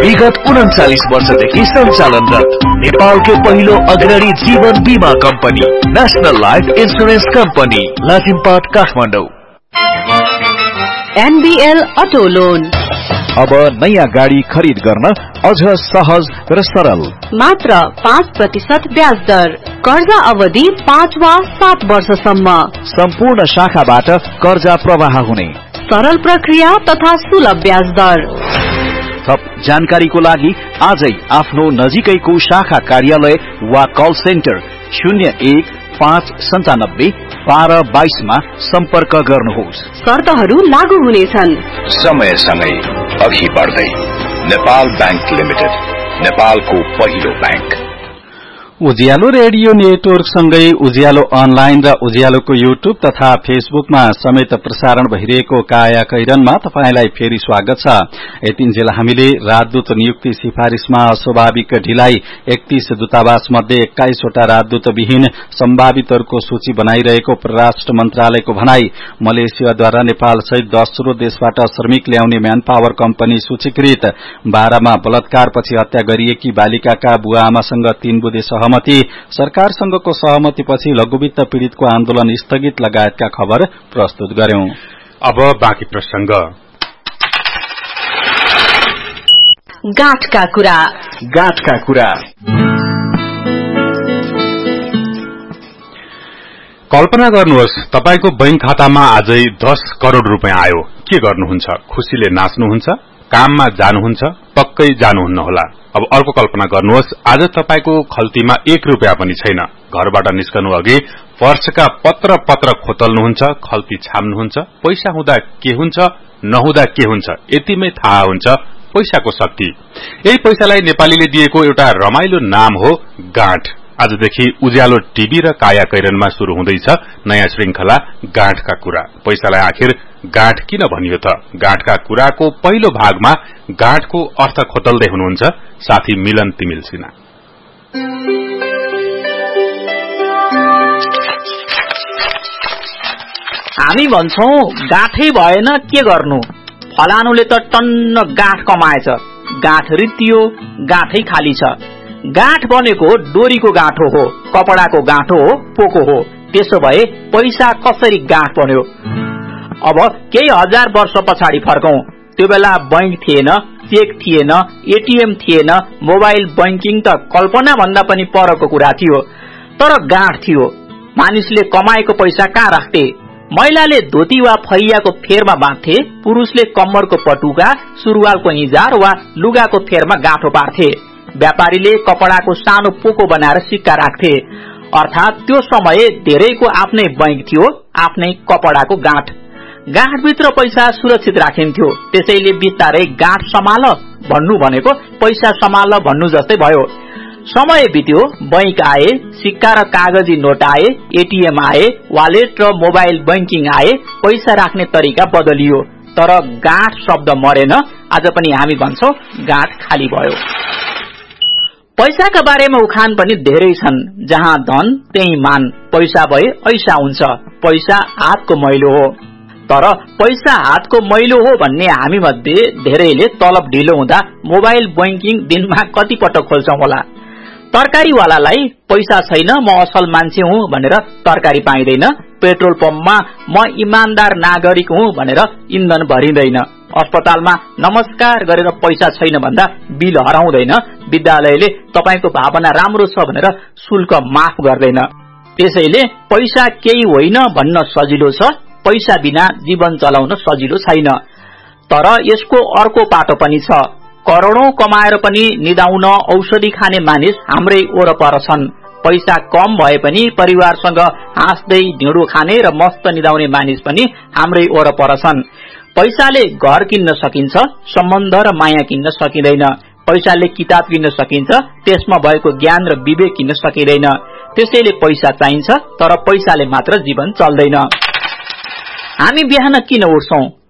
विगत 39 वर्षदेखि सञ्चालनरत नेपालकै पहिलो अग्रणी जीवन बीमा company national life insurance company Lazimpat Kathmandu. NBL auto loan अब नयाँ गाडी खरिद गर्न अझ सहज र सरल। मात्र 5% ब्याज दर, कर्जा अवधि 5 वा 7 वर्षसम्म। सम्पूर्ण शाखाबाट कर्जा प्रवाह हुने सरल प्रक्रिया तथा सुलभ ब्याज दर। थप जानकारीको लागि आजै आफ्नो नजिकैको शाखा कार्यालय वा कल सेन्टर 01591222 मा सम्पर्क गर्नुहोस्। शर्तहरू लागू हुनेछन्। समयसँगै अघि बढ्दै नेपाल बैंक लिमिटेड, नेपालको पहिलो बैंक। उज्यालो रेडियो नेटवर्क सँगै उज्यालो अनलाइन र उज्यालोको युट्युब तथा फेसबुकमा समेत प्रसारण भइरहेको काया कैरनमा तपाईलाई फेरि स्वागत छ। यतिन्जेल हामीले राजदूत नियुक्ति सिफारिशमा अस्वाभाविक ढिलाइ 31 दूतावास मध्ये 21 वटा राजदूत विहीन सम्भावितहरूको सूची बनाइरहेको परराष्ट्र मन्त्रालयको भनाई। मलेसियाद्वारा नेपाल सहित दोस्रो देशबाट श्रमिक ल्याउने म्यान पावर कम्पनी सूचीकृत। 12 मा बलात्कारपछि हत्या गरिएकी बालिकाका बुवा आमासँग 3 बुँदे सहमति। सरकारसँगको सहमतिपछि लघुवित्त पीड़ितको आन्दोलन स्थगित लगायतका खबर प्रस्तुत गर्यौं। अब बाँकी प्रसंग। गाँठका कुरा। गाँठका कुरा। कल्पना गर्नुहोस्, तपाईको बैंक खातामा आजै 10 करोड़ रुपियाँ आयो। के गर्नुहुन्छ? खुशीले नाच्नुहुन्छ? काममा जानुहुन्छ? पक्कै जानुहुन्न होला। अब अर्को कल्पना गर्नुहोस्, आज तपाईको खल्तीमा 1 रुपियाँ पनि छैन। घरबाट निस्कनु अघि पर्सका पत्र खोतल्नुहुन्छ, खल्ती छाम्नुहुन्छ। पैसा हुँदा के हुन्छ, नहुँदा के हुन्छ, यतिमै थाहा हुन्छ पैसाको शक्ति। यही पैसालाई नेपालीले दिएको एउटा रमाइलो नाम हो गाँठ। आजदेखि उज्यालो टिभी र काया कैरनमा शुरू हुँदैछ नयाँ श्रृंखला गाँठका कुरा। पैसालाई आखिर गाँठ किन भनियो त? गाँठका कुराको पहिलो भागमा गाँठको अर्थ खोतल्दै हुनुहुन्छ साथी मिलन तिमिल सिन्हा। हामी भन्छौं गाँठै भएन के गर्नु, फलानुले त टन्न गाँठ कमाएछ, गाँठ रित्तियो, गाँठै खाली छ। गाँठ बनेको डोरीको गाँठो हो, कपडाको गाँठो हो, पोको हो। त्यसो भए पैसा कसरी गाँठ बन्यो? अब केही हजार वर्ष पछाडि फर्कौं। त्यो बेला बैंक थिएन, चेक थिएन, एटीएम थिएन, मोबाइल बैंकिङ त कल्पना भन्दा पनि परको कुरा थियो। तर गाँठ थियो। मानिसले कमाएको पैसा कहाँ राख्थे? महिलाले धोती वा फैयाको फेरमा बाँध्थे, पुरुषले कम्मरको पटुका, सुरुवालको हिजार वा लुगाको फेरमा गाँठो पार्थे। व्यापारीले कपडाको सानो पोको बनाएर सिक्का राख्थे। अर्थात त्यो समय धेरैको आफ्नै बैंक थियो, आफ्नै कपडाको गाँठ। गाँठभित्र पैसा सुरक्षित राखिन्थ्यो। त्यसैले बिस्तारै गाँठ सम्हाल भन्नु भनेको पैसा सम्हाल भन्नु जस्तै भयो। समय बित्यो, बैंक आए, सिक्का र कागजी नोट आए, एटीएम आए, वालेट र मोबाइल बैंकिङ आए, पैसा राख्ने तरिका बदलियो। तर गाँठ शब्द मरेन। आज पनि हामी भन्छौं गाँठ खाली भयो। पैसाका बारेमा उखान पनि धेरै छन्। जहाँ धन त्यही मान, पैसा भए ऐसा हुन्छ, पैसा हातको मैलो हो। तर पैसा हातको मैलो हो भन्ने हामी मध्ये धेरैले तलब ढिलो हुँदा मोबाइल बैंकिङ दिनमा कति पटक खोल्छौं होला। तरकारीवालालाई पैसा छैन, म असल मान्छे हुँ भनेर तरकारी पाइँदैन। पेट्रोल पम्पमा म इमानदार नागरिक हुँ भनेर इन्धन भरिँदैन। अस्पतालमा नमस्कार गरेर पैसा छैन भन्दा बिल हराउँदैन। विद्यालयले तपाईको भावना राम्रो छ भनेर शुल्क माफ गर्दैन। त्यसैले पैसा केही होइन भन्न सजिलो छ, पैसा बिना जीवन चलाउन सजिलो छैन। तर यसको अर्को पाटो पनि छ। करोडौं कमाएर पनि निदाउन औषधि खाने मानिस हाम्रै वरपर छन्। पैसा कम भए पनि परिवारसँग हाँस्दै ढिँडो खाने र मस्त निदाउने मानिस पनि हाम्रै वरपर छन्। पैसाले घर किन्न सकिन्छ, सम्बन्ध र माया किन्न सकिँदैन। पैसाले किताब किन्न सकिन्छ, त्यसमा भएको ज्ञान र विवेक किन्न सकिँदैन। त्यसैले पैसा चाहिन्छ, तर पैसाले मात्र जीवन चल्दैन। हामी बिहान किन उठ्छौं?